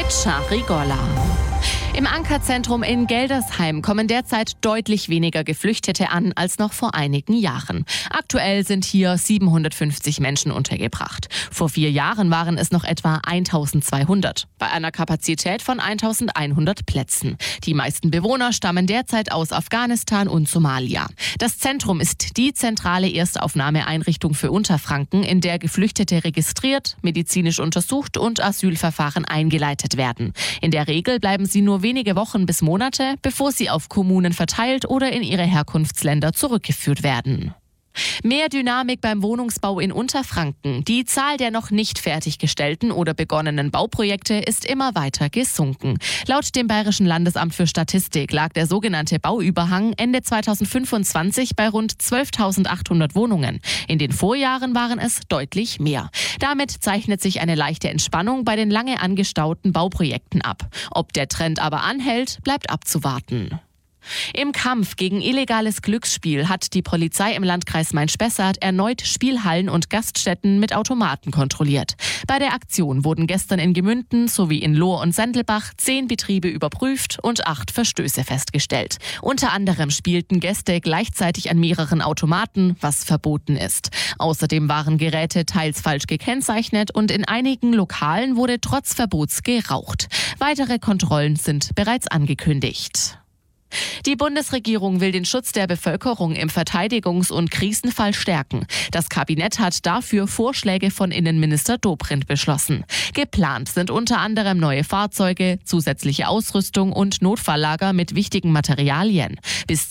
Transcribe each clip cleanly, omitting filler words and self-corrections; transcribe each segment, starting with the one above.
mit Shari Golla. Im Ankerzentrum in Geldersheim kommen derzeit deutlich weniger Geflüchtete an als noch vor einigen Jahren. Aktuell sind hier 750 Menschen untergebracht. Vor 4 Jahren waren es noch etwa 1200, bei einer Kapazität von 1100 Plätzen. Die meisten Bewohner stammen derzeit aus Afghanistan und Somalia. Das Zentrum ist die zentrale Erstaufnahmeeinrichtung für Unterfranken, in der Geflüchtete registriert, medizinisch untersucht und Asylverfahren eingeleitet werden. In der Regel bleiben sie nur wenige Wochen bis Monate, bevor sie auf Kommunen verteilt oder in ihre Herkunftsländer zurückgeführt werden. Mehr Dynamik beim Wohnungsbau in Unterfranken. Die Zahl der noch nicht fertiggestellten oder begonnenen Bauprojekte ist immer weiter gesunken. Laut dem Bayerischen Landesamt für Statistik lag der sogenannte Bauüberhang Ende 2025 bei rund 12.800 Wohnungen. In den Vorjahren waren es deutlich mehr. Damit zeichnet sich eine leichte Entspannung bei den lange angestauten Bauprojekten ab. Ob der Trend aber anhält, bleibt abzuwarten. Im Kampf gegen illegales Glücksspiel hat die Polizei im Landkreis Main-Spessart erneut Spielhallen und Gaststätten mit Automaten kontrolliert. Bei der Aktion wurden gestern in Gemünden sowie in Lohr und Sendelbach 10 Betriebe überprüft und 8 Verstöße festgestellt. Unter anderem spielten Gäste gleichzeitig an mehreren Automaten, was verboten ist. Außerdem waren Geräte teils falsch gekennzeichnet und in einigen Lokalen wurde trotz Verbots geraucht. Weitere Kontrollen sind bereits angekündigt. Die Bundesregierung will den Schutz der Bevölkerung im Verteidigungs- und Krisenfall stärken. Das Kabinett hat dafür Vorschläge von Innenminister Dobrindt beschlossen. Geplant sind unter anderem neue Fahrzeuge, zusätzliche Ausrüstung und Notfalllager mit wichtigen Materialien. Bis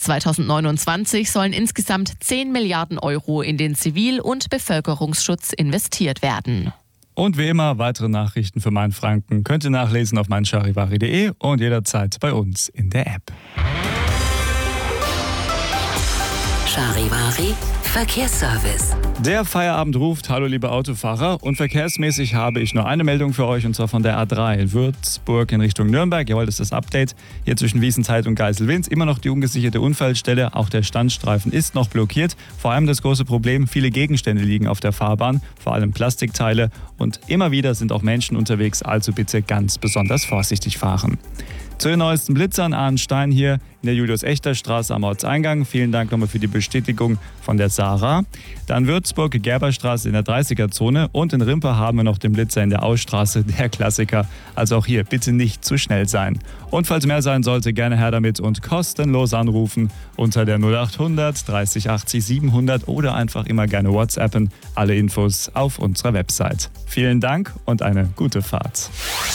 2029 sollen insgesamt 10 Milliarden Euro in den Zivil- und Bevölkerungsschutz investiert werden. Und wie immer, weitere Nachrichten für Mainfranken könnt ihr nachlesen auf meincharivari.de und jederzeit bei uns in der App. Charivari Verkehrsservice. Der Feierabend ruft, hallo liebe Autofahrer, und verkehrsmäßig habe ich noch eine Meldung für euch, und zwar von der A3 in Würzburg in Richtung Nürnberg. Jawohl, das ist das Update. Hier zwischen Wiesenzeit und Geiselwind immer noch die ungesicherte Unfallstelle. Auch der Standstreifen ist noch blockiert. Vor allem das große Problem, viele Gegenstände liegen auf der Fahrbahn, vor allem Plastikteile, und immer wieder sind auch Menschen unterwegs, also bitte ganz besonders vorsichtig fahren. Zu den neuesten Blitzern, Arnstein hier in der Julius-Echter-Straße am Ortseingang. Vielen Dank nochmal für die Bestätigung von der Sarah. Dann Würzburg, Gerberstraße in der 30er-Zone, und in Rimper haben wir noch den Blitzer in der Ausstraße, der Klassiker. Also auch hier bitte nicht zu schnell sein. Und falls mehr sein sollte, gerne her damit und kostenlos anrufen unter der 0800 30 80 700 oder einfach immer gerne WhatsAppen. Alle Infos auf unserer Website. Vielen Dank und eine gute Fahrt.